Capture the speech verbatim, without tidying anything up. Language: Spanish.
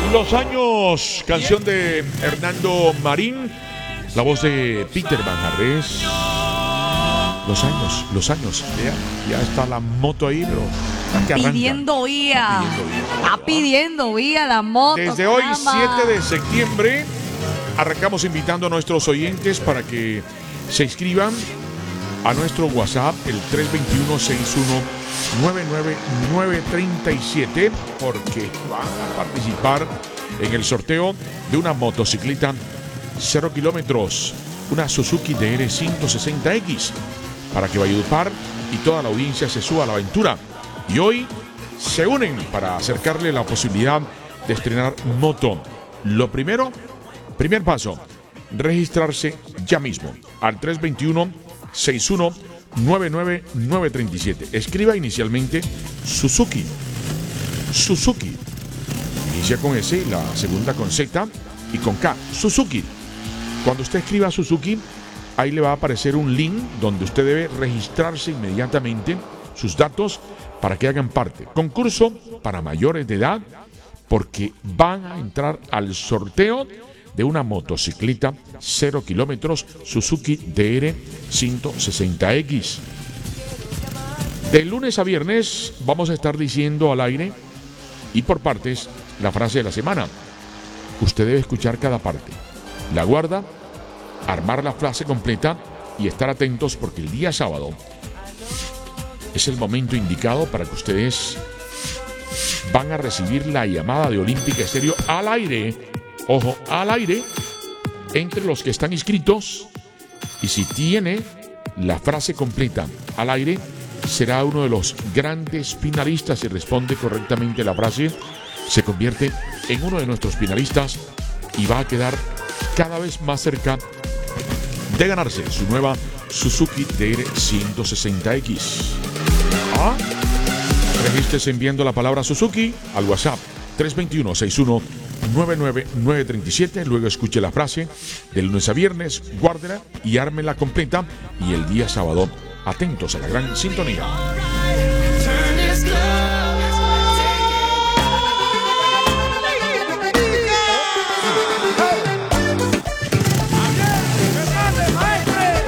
Los años, canción de Hernando Marín, la voz de Peter Manjarres. Los años, los años, ya, ya está la moto ahí, pero está pidiendo vía, está pidiendo vía la moto. Desde hoy, siete de septiembre, arrancamos invitando a nuestros oyentes para que se inscriban a nuestro WhatsApp, el tres dos uno, seis uno nueve nueve nueve tres siete, porque van a participar en el sorteo de una motocicleta cero kilómetros, una Suzuki D R ciento sesenta X, para que Valledupar y toda la audiencia se suba a la aventura. Y hoy se unen para acercarle la posibilidad de estrenar moto. Lo primero, primer paso, registrarse ya mismo al tres dos uno, seis uno nueve nueve nueve tres siete. Escriba inicialmente Suzuki. Suzuki. Inicia con S, la segunda con Z y con K. Suzuki. Cuando usted escriba Suzuki, ahí le va a aparecer un link donde usted debe registrarse inmediatamente sus datos para que hagan parte. Concurso para mayores de edad, porque van a entrar al sorteo de una motocicleta cero kilómetros Suzuki D R ciento sesenta X. De lunes a viernes vamos a estar diciendo al aire y por partes la frase de la semana. Usted debe escuchar cada parte, la guarda, armar la frase completa y estar atentos, porque el día sábado es el momento indicado para que ustedes van a recibir la llamada de Olímpica Estéreo al aire. Ojo, al aire, entre los que están inscritos, y si tiene la frase completa al aire, será uno de los grandes finalistas. Si responde correctamente la frase, se convierte en uno de nuestros finalistas y va a quedar cada vez más cerca de ganarse su nueva Suzuki D R ciento sesenta X. ¿Ah? Regístrese enviando la palabra Suzuki al WhatsApp tres dos uno, seis uno nueve nueve nueve tres siete. Luego escuche la frase de lunes a viernes, guárdela y ármela completa, y el día sábado atentos a la gran sintonía.